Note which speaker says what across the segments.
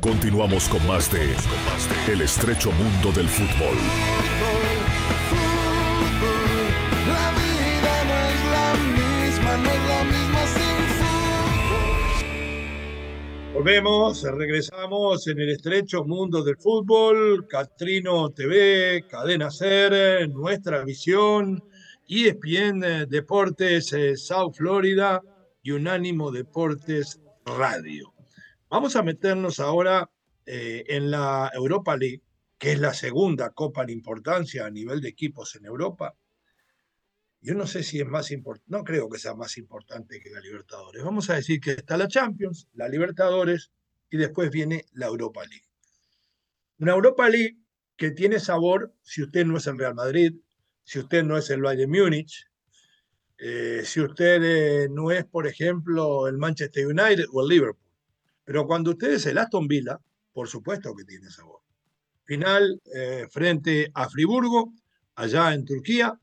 Speaker 1: Continuamos con más de El estrecho mundo del fútbol.
Speaker 2: La vida no es la misma, no es la misma sin fútbol.
Speaker 3: Volvemos, regresamos en el estrecho mundo del fútbol. Catrino TV, Cadena Ser, Nuestra Visión, ESPN Deportes South Florida y Unánimo Deportes Radio. Vamos a meternos ahora en la Europa League, que es la segunda copa en importancia a nivel de equipos en Europa. Yo no sé si es más importante, no creo que sea más importante que la Libertadores. Vamos a decir que está la Champions, la Libertadores y después viene la Europa League. Una Europa League que tiene sabor si usted no es el Real Madrid, si usted no es el Bayern Múnich, si usted no es, por ejemplo, el Manchester United o el Liverpool. Pero cuando usted es el Aston Villa, por supuesto que tiene sabor. Final frente a Friburgo, allá en Turquía,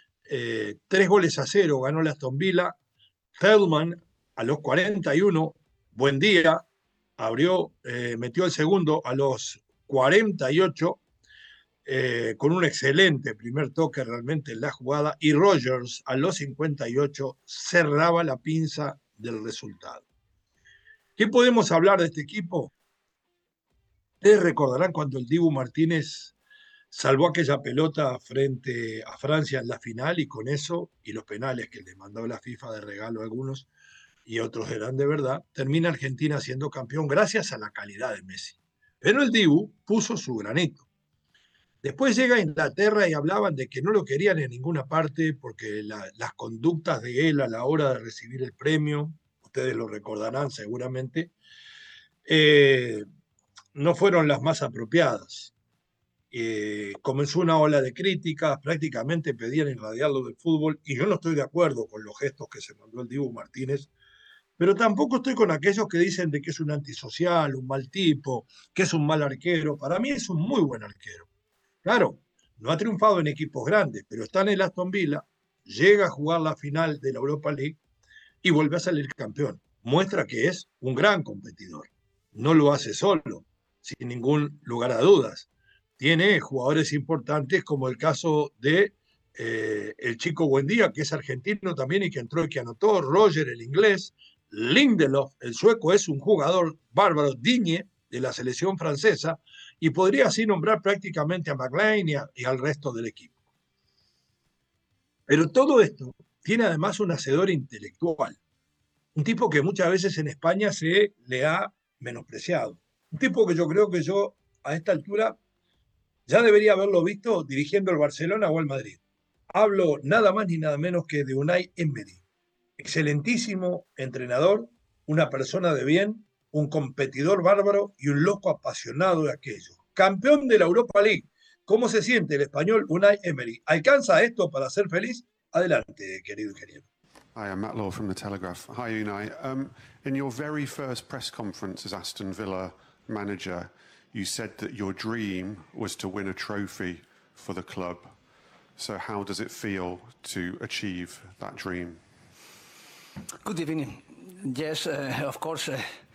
Speaker 3: 3-0 ganó el Aston Villa. Feldman a los 41, buen día, metió el segundo a los 48, con un excelente primer toque realmente en la jugada, y Rogers a los 58 cerraba la pinza del resultado. ¿Qué podemos hablar de este equipo? Ustedes recordarán cuando el Dibu Martínez salvó aquella pelota frente a Francia en la final, y con eso, y los penales que le mandó la FIFA de regalo a algunos, y otros eran de verdad, termina Argentina siendo campeón gracias a la calidad de Messi. Pero el Dibu puso su granito. Después llega a Inglaterra y hablaban de que no lo querían en ninguna parte porque las conductas de él a la hora de recibir el premio, ustedes lo recordarán seguramente, no fueron las más apropiadas. Comenzó una ola de críticas, prácticamente pedían irradiarlo del fútbol, y yo no estoy de acuerdo con los gestos que se mandó el Dibu Martínez, pero tampoco estoy con aquellos que dicen de que es un antisocial, un mal tipo, que es un mal arquero. Para mí es un muy buen arquero. Claro, no ha triunfado en equipos grandes, pero está en el Aston Villa, llega a jugar la final de la Europa League y vuelve a salir campeón. Muestra que es un gran competidor. No lo hace solo, sin ningún lugar a dudas. Tiene jugadores importantes como el caso de el chico Buendía, que es argentino también y que entró y que anotó, Roger, el inglés, Lindelof, el sueco, es un jugador bárbaro, Digne, de la selección francesa, y podría así nombrar prácticamente a McLean y al resto del equipo. Pero todo esto tiene además un hacedor intelectual, un tipo que muchas veces en España se le ha menospreciado, un tipo que yo creo que yo a esta altura ya debería haberlo visto dirigiendo el Barcelona o el Madrid. Hablo nada más ni nada menos que de Unai Emery, excelentísimo entrenador, una persona de bien, un competidor bárbaro y un loco apasionado de aquello. Campeón de la Europa League. ¿Cómo se siente el español Unai Emery? ¿Alcanza esto para ser feliz? Adelante, querido ingeniero.
Speaker 4: Hi, I'm Matt Law from The Telegraph. Hi, Unai. In your very first press conference as Aston Villa manager, you said that your dream was to win a trophy for the club. So how does it feel to achieve that dream?
Speaker 5: Good evening. Yes, of course,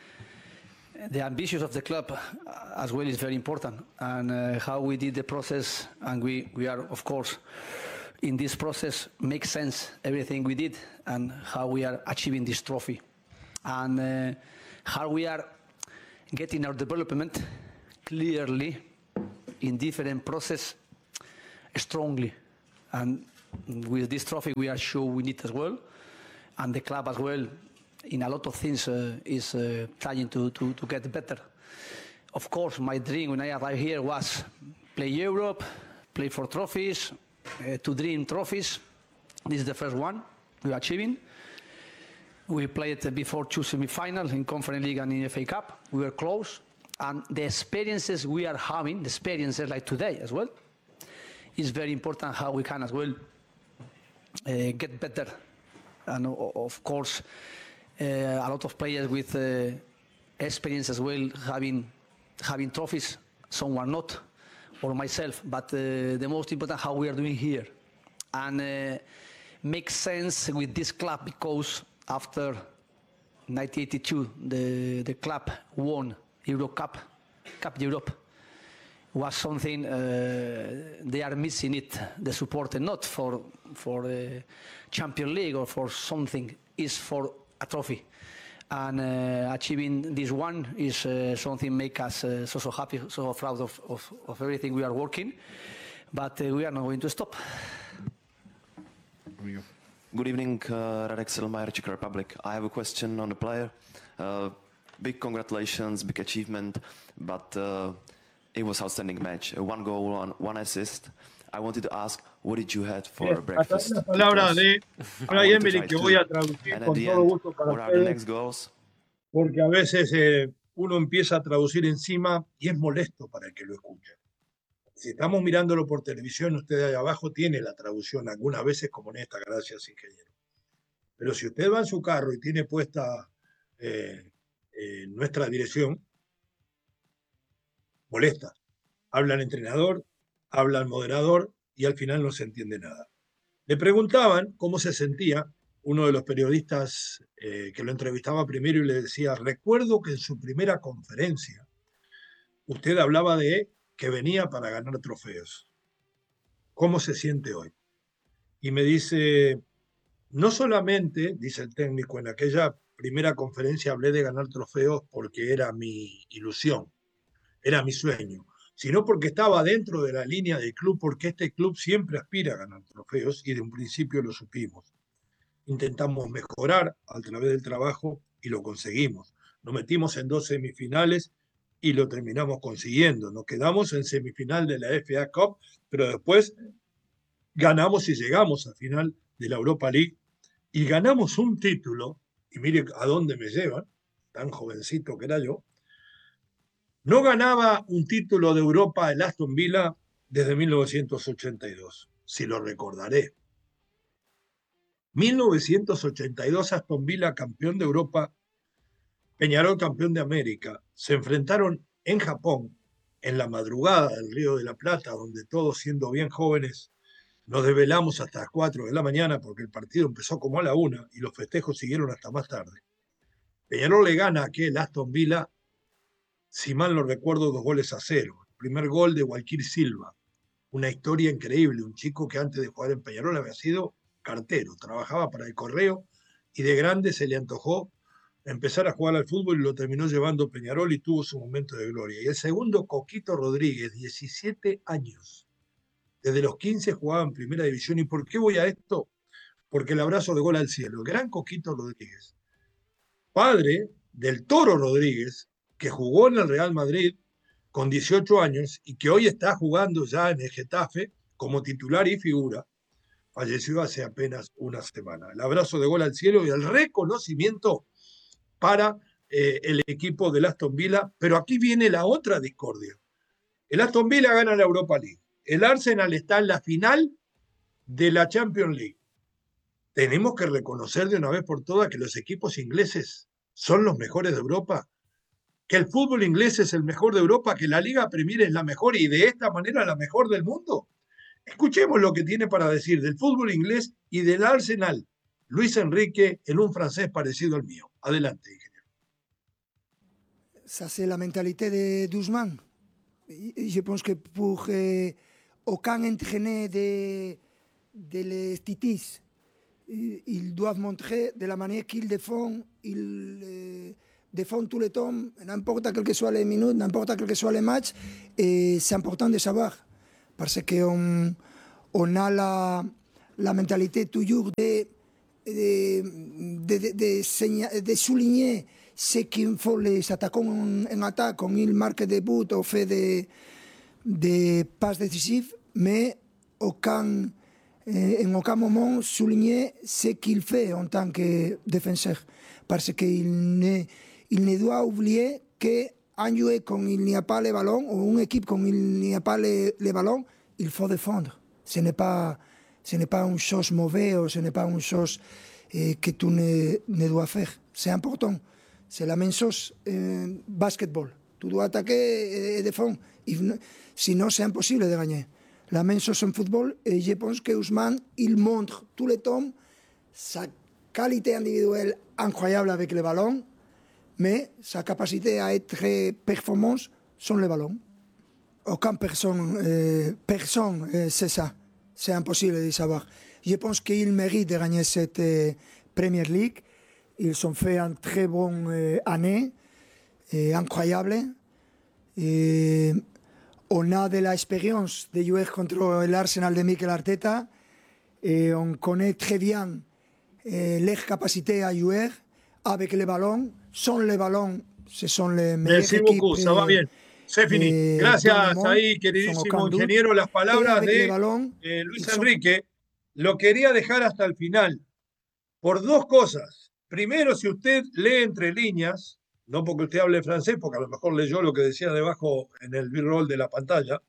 Speaker 5: the ambitions of the club as well is very important, and how we did the process, and we are, of course, in this process, makes sense everything we did and how we are achieving this trophy, and how we are getting our development clearly in different process strongly, and with this trophy we are sure we need as well. And the club as well, in a lot of things, is trying to get better. Of course, my dream when I arrived here was play Europe, play for trophies, to dream trophies. This is the first one we are achieving. We played before two semi-finals in Conference League and in FA Cup. We were close. And the experiences we are having, the experiences like today as well, is very important how we can as well get better. And of course, a lot of players with experience as well, having trophies, some are not, or myself, but the most important how we are doing here. And makes sense with this club because after 1982, the club won Euro Cup Cup Europe was something they are missing it, the support, not for the Champions League or for something, is for a trophy. And achieving this one is something make us so happy, so proud of everything we are working, but we are not going to stop.
Speaker 6: Good evening, Radek Selmayr, Czech Republic. I have a question on the player. Big congratulations, big achievement, but it was outstanding match. 1 goal, 1 assist. I wanted to ask, what did you have for breakfast?
Speaker 3: La palabra de Unai Emery que voy a traducir
Speaker 6: And at
Speaker 3: con
Speaker 6: the
Speaker 3: todo
Speaker 6: end,
Speaker 3: gusto para
Speaker 6: what are the
Speaker 3: ustedes,
Speaker 6: next goals?
Speaker 3: porque a veces uno empieza a traducir encima y es molesto para el que lo escucha. Si estamos mirándolo por televisión, usted ahí abajo tiene la traducción algunas veces como en esta, gracias ingeniero. Pero si usted va en su carro y tiene puesta nuestra dirección, molesta. Habla el entrenador, habla el moderador y al final no se entiende nada. Le preguntaban cómo se sentía uno de los periodistas que lo entrevistaba primero y le decía, recuerdo que en su primera conferencia usted hablaba de que venía para ganar trofeos. ¿Cómo se siente hoy? Y me dice, no solamente, dice el técnico, en aquella primera conferencia hablé de ganar trofeos porque era mi ilusión, era mi sueño, sino porque estaba dentro de la línea del club, porque este club siempre aspira a ganar trofeos y de un principio lo supimos. Intentamos mejorar a través del trabajo y lo conseguimos. Nos metimos en 2 semifinales y lo terminamos consiguiendo. Nos quedamos en semifinal de la FA Cup, pero después ganamos y llegamos al final de la Europa League y ganamos un título, y mire a dónde me llevan, tan jovencito que era yo. No ganaba un título de Europa el Aston Villa desde 1982, si lo recordaré. 1982 Aston Villa campeón de Europa, Peñarol campeón de América. Se enfrentaron en Japón, en la madrugada del Río de la Plata, donde todos siendo bien jóvenes nos desvelamos hasta las 4 de la mañana porque el partido empezó como a la 1 y los festejos siguieron hasta más tarde. Peñarol le gana a aquel Aston Villa, si mal no recuerdo, 2-0. El primer gol de Walquir Silva. Una historia increíble. Un chico que antes de jugar en Peñarol había sido cartero, trabajaba para el correo y de grande se le antojó empezar a jugar al fútbol y lo terminó llevando Peñarol y tuvo su momento de gloria. Y el segundo, Coquito Rodríguez, 17 años. Desde los 15 jugaba en primera división. ¿Y por qué voy a esto? Porque el abrazo de gol al cielo. El gran Coquito Rodríguez, padre del Toro Rodríguez, que jugó en el Real Madrid con 18 años y que hoy está jugando ya en el Getafe como titular y figura, falleció hace apenas una semana. El abrazo de gol al cielo y el reconocimiento para el equipo del Aston Villa. Pero aquí viene la otra discordia. El Aston Villa gana la Europa League. El Arsenal está en la final de la Champions League. Tenemos que reconocer de una vez por todas que los equipos ingleses son los mejores de Europa, que el fútbol inglés es el mejor de Europa, que la Liga Premier es la mejor y de esta manera la mejor del mundo. Escuchemos lo que tiene para decir del fútbol inglés y del Arsenal Luis Enrique en un francés parecido al mío. Adelante, ingeniero.
Speaker 7: Ça, c'est la mentalité d'Ousmane. Je pense que pour aucun entraîneur de les Titis, ils doivent montrer de la manière qu'ils défendent, ils défendent tout le temps, n'importe quel que soit les minutes, n'importe quel que soit les matchs, et c'est important de savoir, parce qu'on a la mentalité toujours de souligner ce qu'il faut les attaquants en attaque, quand ils marquent des buts ou font des passes décisives, mais en aucun moment souligner ce qu'il fait en tant que défenseur. Parce qu'il ne doit oublier qu'un joueur, quand il n'y a pas le ballon, ou une équipe, quand il n'y a pas le ballon, il faut défendre. Ce n'est pas une chose mauvaise, ou ce n'est pas une chose que tu ne dois faire. C'est important. C'est la même chose en basketball. Tu dois attaquer et défendre. Sinon, c'est impossible de gagner. La même chose en football. Et je pense que Ousmane, il montre tout le temps sa qualité individuelle incroyable avec le ballon, mais sa capacité à être performant sont les ballons. Aucune personne, c'est ça. C'est impossible de savoir. Je pense qu'ils méritent de gagner cette Premier League. Ils ont fait une très bonne année, incroyable. Et on a de l'expérience de jouer contre l'Arsenal de Mikel Arteta et on connaît très bien leur capacité à jouer avec les ballons. Sans les ballons, ce sont les meilleures
Speaker 3: Merci
Speaker 7: équipes.
Speaker 3: beaucoup, ça va bien. C'est fini. Gracias ahí, queridísimo ingeniero. Las palabras de Luis Enrique lo quería dejar hasta el final por dos cosas. Primero, si usted lee entre líneas, no porque usted hable francés, porque a lo mejor leyó lo que decía debajo en el b-roll de la pantalla,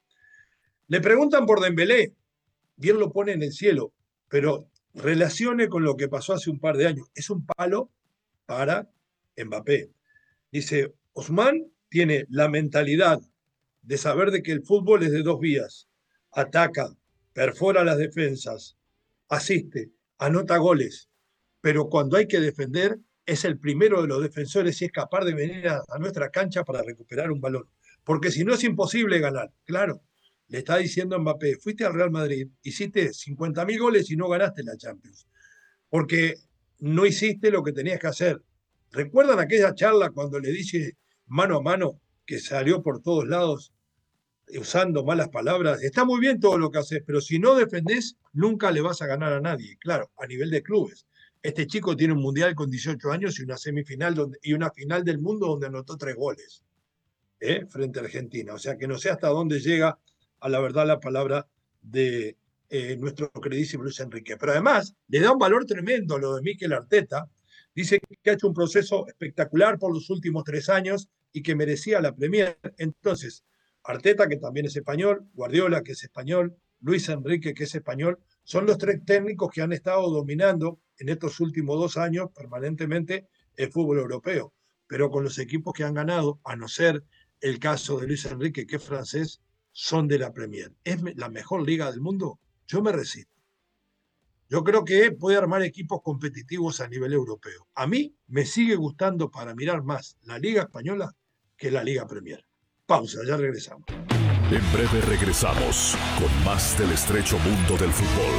Speaker 3: le preguntan por Dembélé, bien lo pone en el cielo, pero relacione con lo que pasó hace un par de años. Es un palo para Mbappé. Dice, Ousmane tiene la mentalidad de saber de que el fútbol es de dos vías. Ataca, perfora las defensas, asiste, anota goles. Pero cuando hay que defender, es el primero de los defensores y es capaz de venir a nuestra cancha para recuperar un balón. Porque si no es imposible ganar. Claro, le está diciendo a Mbappé, fuiste al Real Madrid, hiciste 50.000 goles y no ganaste la Champions. Porque no hiciste lo que tenías que hacer. ¿Recuerdan aquella charla cuando le dice mano a mano que salió por todos lados usando malas palabras? Está muy bien todo lo que haces, pero si no defendés, nunca le vas a ganar a nadie. Claro, a nivel de clubes. Este chico tiene un mundial con 18 años y una semifinal y una final del mundo donde anotó 3 goles frente a Argentina. O sea que no sé hasta dónde llega a la verdad la palabra de nuestro queridísimo Luis Enrique. Pero además le da un valor tremendo a lo de Mikel Arteta. Dice que ha hecho un proceso espectacular por los últimos 3 años y que merecía la Premier. Entonces, Arteta, que también es español, Guardiola, que es español, Luis Enrique, que es español, son los 3 técnicos que han estado dominando en estos últimos 2 años permanentemente el fútbol europeo. Pero con los equipos que han ganado, a no ser el caso de Luis Enrique, que es francés, son de la Premier. ¿Es la mejor liga del mundo? Yo me resisto. Yo creo que puede armar equipos competitivos a nivel europeo. A mí me sigue gustando para mirar más la Liga Española que la Liga Premier. Pausa, ya regresamos.
Speaker 1: En breve regresamos con más del estrecho mundo del fútbol.